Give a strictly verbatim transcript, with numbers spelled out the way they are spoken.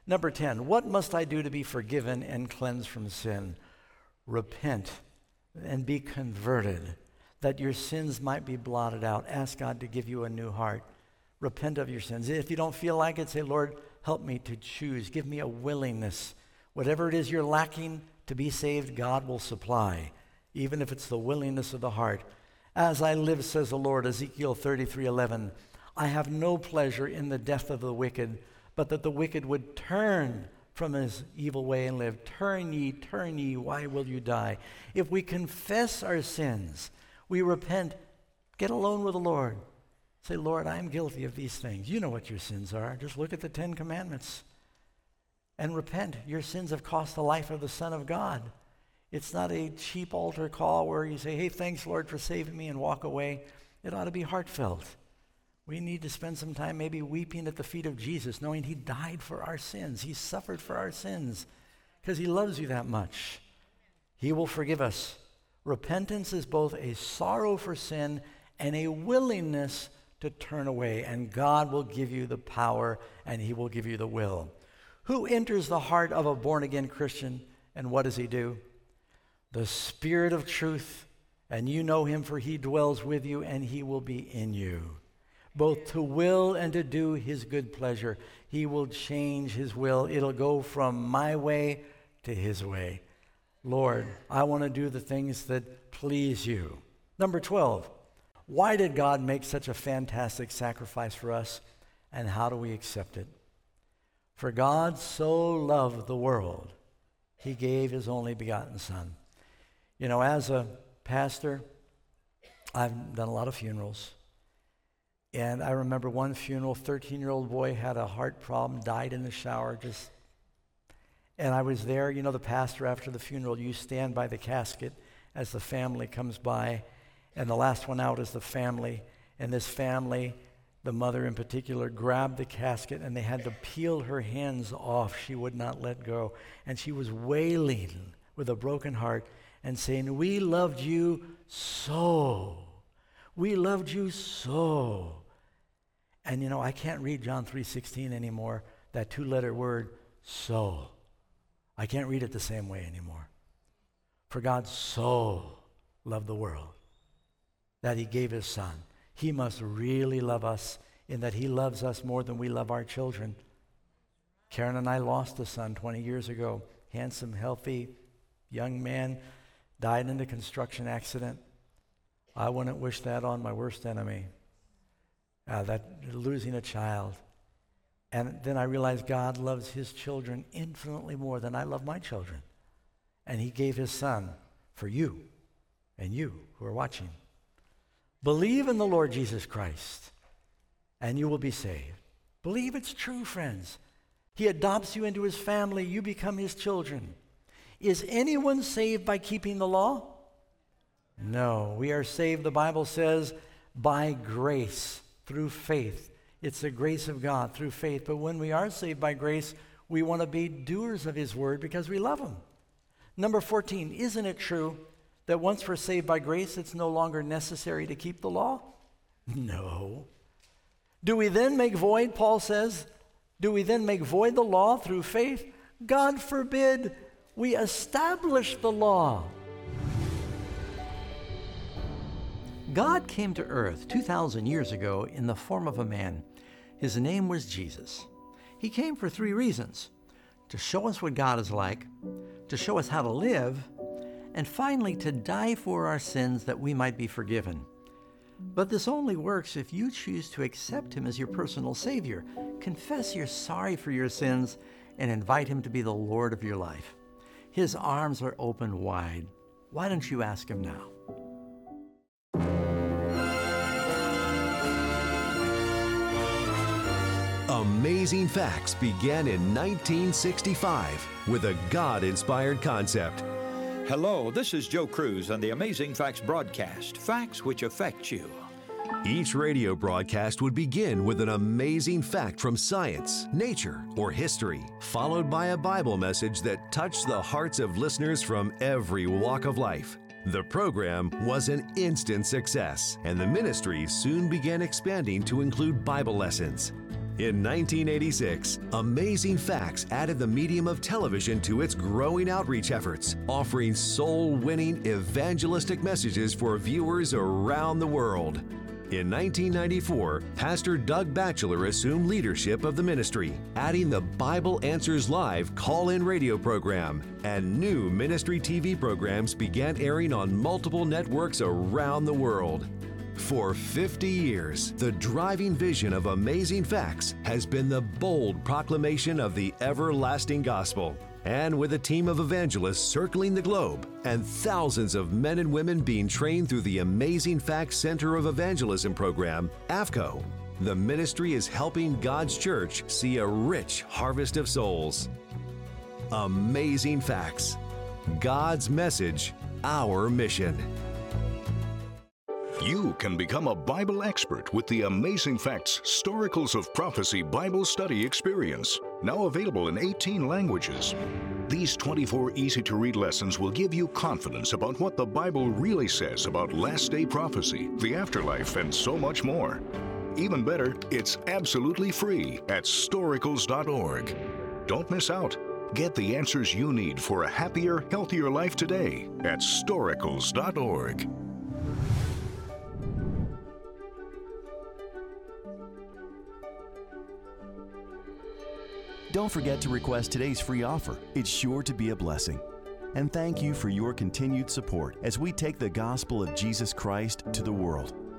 Number ten, what must I do to be forgiven and cleansed from sin? Repent and be converted, that your sins might be blotted out. Ask God to give you a new heart. Repent of your sins. If you don't feel like it, say, Lord, help me to choose. Give me a willingness. Whatever it is you're lacking to be saved, God will supply, even if it's the willingness of the heart. As I live, says the Lord, Ezekiel thirty-three eleven, I have no pleasure in the death of the wicked, but that the wicked would turn from his evil way and live. Turn ye, turn ye, why will you die? If we confess our sins, we repent, get alone with the Lord. Say, Lord, I'm guilty of these things. You know what your sins are. Just look at the Ten Commandments and repent. Your sins have cost the life of the Son of God. It's not a cheap altar call where you say, hey, thanks, Lord, for saving me, and walk away. It ought to be heartfelt. We need to spend some time maybe weeping at the feet of Jesus, knowing he died for our sins. He suffered for our sins because he loves you that much. He will forgive us. Repentance is both a sorrow for sin and a willingness to turn away, and God will give you the power and he will give you the will. Who enters the heart of a born-again Christian, and what does he do? The Spirit of truth, and you know him, for he dwells with you and he will be in you, both to will and to do his good pleasure. He will change his will. It'll go from my way to his way. Lord, I want to do the things that please you. Number twelve, why did God make such a fantastic sacrifice for us, and how do we accept it? For God so loved the world, he gave his only begotten Son. You know, as a pastor, I've done a lot of funerals. And I remember one funeral, thirteen-year-old boy had a heart problem, died in the shower, just, and I was there. You know, the pastor after the funeral, you stand by the casket as the family comes by, and the last one out is the family. And this family, the mother in particular, grabbed the casket and they had to peel her hands off. She would not let go. And she was wailing with a broken heart and saying, we loved you so. We loved you so. And you know, I can't read John three sixteen anymore, that two-letter word, so. I can't read it the same way anymore. For God so loved the world that he gave his Son. He must really love us in that he loves us more than we love our children. Karen and I lost a son twenty years ago. Handsome, healthy, young man, died in a construction accident. I wouldn't wish that on my worst enemy, uh, that losing a child. And then I realized God loves his children infinitely more than I love my children. And he gave his Son for you and you who are watching. Believe in the Lord Jesus Christ, and you will be saved. Believe it's true, friends. He adopts you into his family. You become his children. Is anyone saved by keeping the law? No. We are saved, the Bible says, by grace, through faith. It's the grace of God through faith. But when we are saved by grace, we want to be doers of his word because we love him. Number fourteen, isn't it true that once we're saved by grace, it's no longer necessary to keep the law? No. Do we then make void, Paul says, do we then make void the law through faith? God forbid. We establish the law. God came to earth two thousand years ago in the form of a man. His name was Jesus. He came for three reasons: to show us what God is like, to show us how to live, and finally to die for our sins that we might be forgiven. But this only works if you choose to accept him as your personal Savior, confess you're sorry for your sins, and invite him to be the Lord of your life. His arms are open wide. Why don't you ask him now? Amazing Facts began in nineteen sixty-five with a God-inspired concept. Hello, this is Joe Cruz on the Amazing Facts broadcast, facts which affect you. Each radio broadcast would begin with an amazing fact from science, nature, or history, followed by a Bible message that touched the hearts of listeners from every walk of life. The program was an instant success, and the ministry soon began expanding to include Bible lessons. In nineteen eighty-six, Amazing Facts added the medium of television to its growing outreach efforts, offering soul-winning evangelistic messages for viewers around the world. In nineteen ninety-four, Pastor Doug Batchelor assumed leadership of the ministry, adding the Bible Answers Live call-in radio program, and new ministry T V programs began airing on multiple networks around the world. For fifty years, the driving vision of Amazing Facts has been the bold proclamation of the everlasting gospel. And with a team of evangelists circling the globe and thousands of men and women being trained through the Amazing Facts Center of Evangelism program, A F C O, the ministry is helping God's church see a rich harvest of souls. Amazing Facts. God's message, our mission. You can become a Bible expert with the Amazing Facts Storicals of Prophecy Bible Study Experience, now available in eighteen languages. These twenty-four easy-to-read lessons will give you confidence about what the Bible really says about last-day prophecy, the afterlife, and so much more. Even better, it's absolutely free at storicals dot org. Don't miss out. Get the answers you need for a happier, healthier life today at storicals dot org. Don't forget to request today's free offer. It's sure to be a blessing. And thank you for your continued support as we take the gospel of Jesus Christ to the world.